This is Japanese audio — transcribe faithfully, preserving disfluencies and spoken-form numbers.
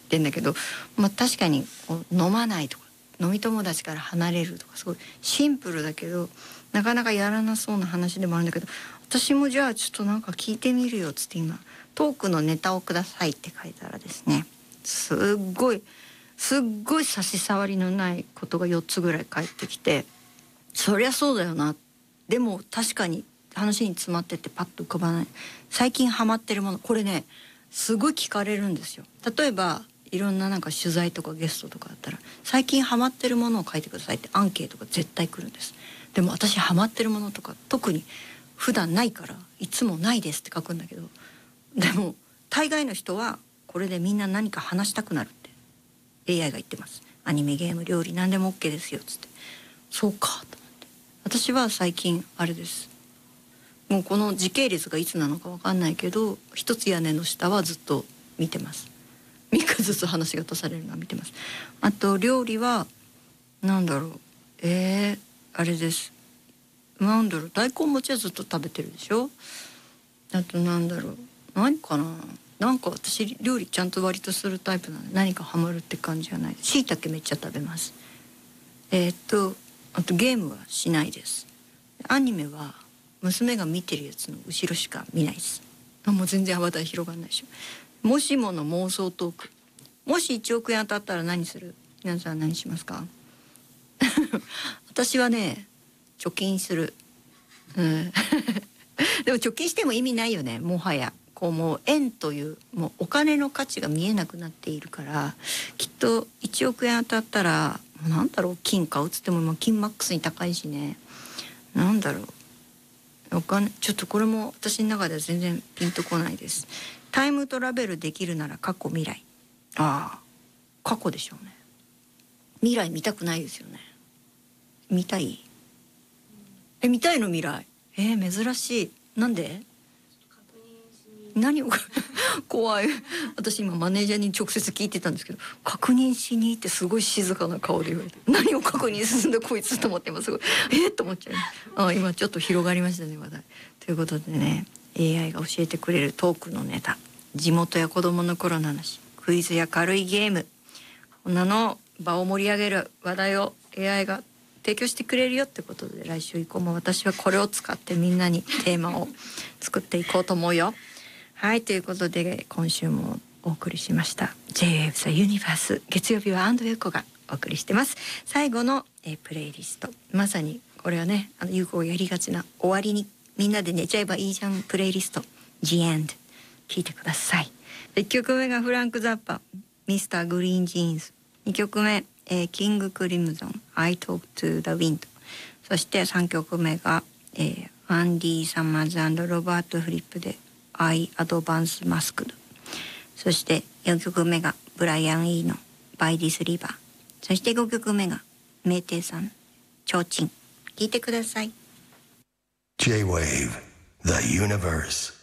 ってんだけど、まあ、確かにこう飲まないとか飲み友達から離れるとかすごいシンプルだけどなかなかやらなそうな話でもあるんだけど、私もじゃあちょっとなんか聞いてみるよっつって今トークのネタをくださいって書いたらですね、すっごいすっごい差し障りのないことがよっつぐらい返ってきて、そりゃそうだよな、でも確かに話に詰まっててパッと浮かばない。最近ハマってるもの、これねすごい聞かれるんですよ。例えばいろんななんか取材とかゲストとかあったら最近ハマってるものを書いてくださいってアンケートが絶対来るんです。でも私ハマってるものとか特に普段ないからいつもないですって書くんだけど、でも大概の人はこれでみんな何か話したくなるって エーアイ が言ってます。アニメ、ゲーム、料理何でも OK ですよっつって。そうかと思って、私は最近あれです、もうこの時系列がいつなのか分かんないけど一つ屋根の下はずっと見てます。みっかずつ話が出されるのは見てます。あと料理はなんだろう、えー、あれです、なんだろう、大根餅はずっと食べてるでしょ。あとなんだろう、何かな、なんか私料理ちゃんと割とするタイプなので何かハマるって感じじゃない。しいたけめっちゃ食べます。えー、っとあとゲームはしないです。アニメは娘が見てるやつの後ろしか見ないです。あ、もう全然話題広がんないでしょ。もしもの妄想トーク、もしいちおくえん当たったら何する？皆さん何しますか？私はね貯金する、うん、でも貯金しても意味ないよね。もはやこうもう円というもうお金の価値が見えなくなっているから、きっといちおくえん当たったらなんだろう、金買うっつっても今金マックスに高いしね、なんだろう、お金ちょっとこれも私の中では全然ピンとこないです。タイムトラベルできるなら過去未来、ああ過去でしょうね。未来見たくないですよね。見たい？え、見たいの未来？えー、珍しい。なんで？何を怖い。私今マネージャーに直接聞いてたんですけど、確認しにってすごい静かな顔で言われて、何を確認するんだこいつと思って今すごいえー、と思っちゃう。あ、今ちょっと広がりましたね話題。ということでね、 エーアイ が教えてくれるトークのネタ、地元や子供の頃の話、クイズや軽いゲーム、こんなの場を盛り上げる話題を エーアイ が提供してくれるよってことで、来週以降も私はこれを使ってみんなにテーマを作っていこうと思うよ。はい、ということで今週もお送りしました ジェイウェーブ ザユニバース、月曜日はアンドユーコがお送りしてます。最後のえプレイリスト、まさにこれはね、あのユーコがやりがちな終わりにみんなで寝ちゃえばいいじゃんプレイリスト The End 聞いてください。いっきょくめがフランク・ザッパミスター・グリーン・ジーンズ、にきょくめ、えー、キング・クリムゾン I Talk to the Wind、 そしてさんきょくめが、えー、アンディ・サマーズ&ロバート・フリップでI Advance Masked、 そしてよんきょくめがブライアン・イーの By This River、 そしてごきょくめがメーテイさんちょうちん、聞いてください。 J-Wave The Universe